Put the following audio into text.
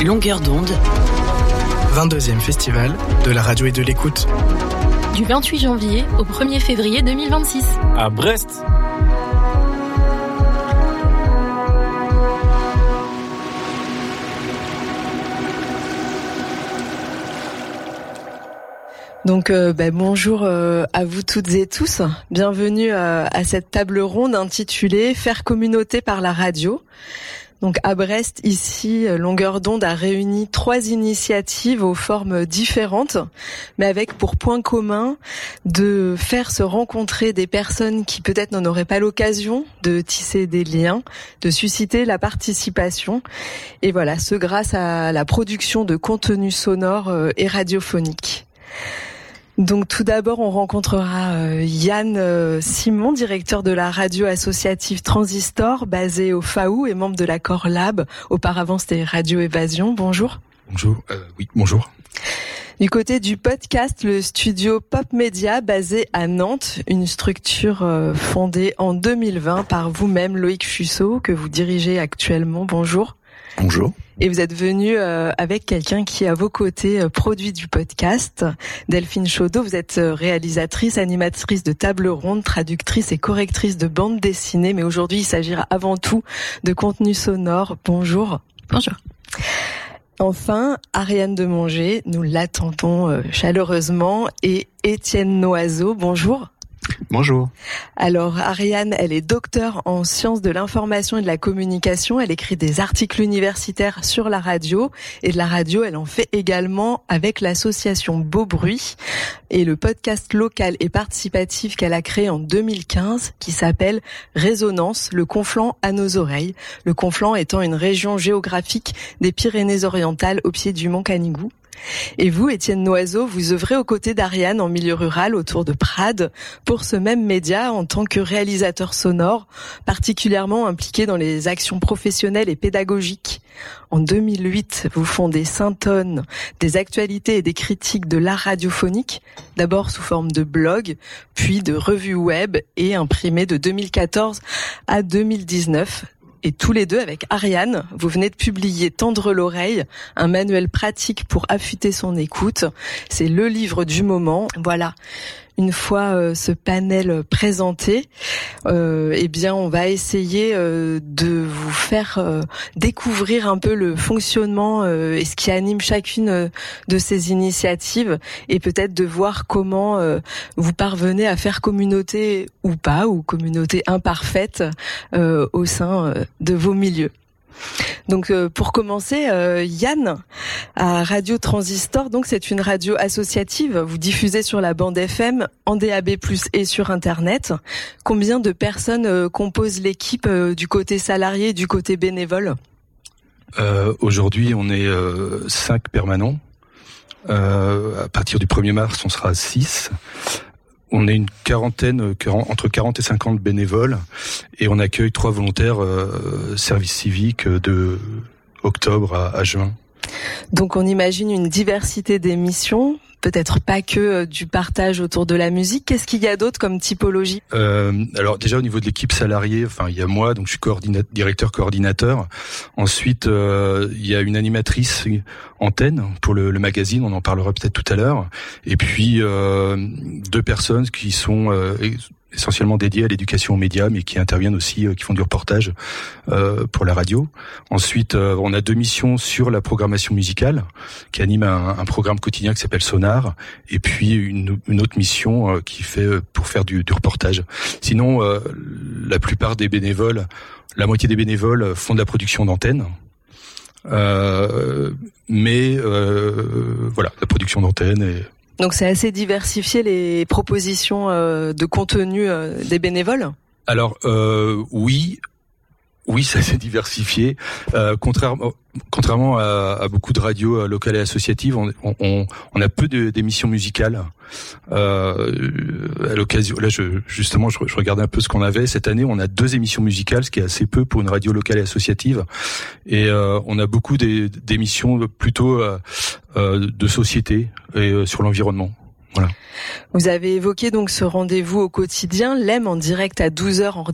Longueur d'onde. 22e festival de la radio et de l'écoute. Du 28 janvier au 1er février 2026. À Brest. Donc bonjour à vous toutes et tous. Bienvenue à cette table ronde intitulée « Faire communauté par la radio ». Donc à Brest, ici, Longueur d'onde a réuni 3 initiatives aux formes différentes, mais avec pour point commun de faire se rencontrer des personnes qui peut-être n'en auraient pas l'occasion, de tisser des liens, de susciter la participation. Et voilà, ce grâce à la production de contenus sonores et radiophoniques. Donc tout d'abord, on rencontrera Yann Simon, directeur de la radio associative Transistor, basé au FAO et membre de la Core Lab. Auparavant, c'était Radio Évasion. Bonjour. Bonjour. Oui, bonjour. Du côté du podcast, le studio Pop Media, basé à Nantes, une structure fondée en 2020 par vous-même, Loïc Fussot, que vous dirigez actuellement. Bonjour. Bonjour. Et vous êtes venu avec quelqu'un qui, à vos côtés, produit du podcast. Delphine Chaudot, vous êtes réalisatrice, animatrice de table ronde, traductrice et correctrice de bande dessinée. Mais aujourd'hui, il s'agira avant tout de contenu sonore. Bonjour. Bonjour. Enfin, Ariane Demonger, nous l'attendons chaleureusement. Et Étienne Noiseau, bonjour. Bonjour. Alors Ariane, elle est docteure en sciences de l'information et de la communication. Elle écrit des articles universitaires sur la radio. Et de la radio, elle en fait également avec l'association Beau Bruit et le podcast local et participatif qu'elle a créé en 2015 qui s'appelle Résonance, le Conflent à nos oreilles. Le Conflent étant une région géographique des Pyrénées-Orientales au pied du Mont Canigou. Et vous, Étienne Noiseau, vous œuvrez aux côtés d'Ariane en milieu rural autour de Prades pour ce même média en tant que réalisateur sonore, particulièrement impliqué dans les actions professionnelles et pédagogiques. En 2008, vous fondez Syntonne, des actualités et des critiques de l'art radiophonique, d'abord sous forme de blog, puis de revue web et imprimé de 2014 à 2019. Et tous les deux, avec Ariane, vous venez de publier Tendre l'oreille, un manuel pratique pour affûter son écoute. C'est le livre du moment. Voilà. Une fois ce panel présenté, eh bien, on va essayer de vous faire découvrir un peu le fonctionnement et ce qui anime chacune de ces initiatives, et peut-être de voir comment vous parvenez à faire communauté ou pas, ou communauté imparfaite au sein de vos milieux. Donc pour commencer, Yann, à Radio Transistor, donc c'est une radio associative, vous diffusez sur la bande FM, en DAB+, et sur Internet. Combien de personnes composent l'équipe du côté salarié et du côté bénévole ? Aujourd'hui, on est 5 permanents. À partir du 1er mars, on sera 6. On est une quarantaine, entre 40 et 50 bénévoles, et on accueille 3 volontaires service civique de octobre à juin. Donc on imagine une diversité d'émissions, peut-être pas que du partage autour de la musique. Qu'est-ce qu'il y a d'autre comme typologie ? Alors déjà au niveau de l'équipe salariée, il y a moi, donc je suis directeur coordinateur. Ensuite, il y a une animatrice antenne pour le magazine, on en parlera peut-être tout à l'heure. Et puis 2 personnes qui sont essentiellement dédiées à l'éducation aux médias, mais qui interviennent aussi, qui font du reportage pour la radio. Ensuite, on a 2 missions sur la programmation musicale, qui anime un programme quotidien qui s'appelle Sonar, et puis une autre mission qui fait pour faire du reportage. Sinon, la plupart des bénévoles, la moitié des bénévoles font de la production d'antennes. Mais voilà, la production d'antennes et... Donc c'est assez diversifié les propositions de contenu des bénévoles ? Alors oui, c'est assez diversifié. Contrairement à beaucoup de radios locales et associatives, on a peu d'émissions musicales. À l'occasion, là, je regardais un peu ce qu'on avait cette année. On a 2 émissions musicales, ce qui est assez peu pour une radio locale et associative. Et on a beaucoup d'émissions plutôt de société et sur l'environnement. Voilà. Vous avez évoqué donc ce rendez-vous au quotidien, l'EM en direct à 12h en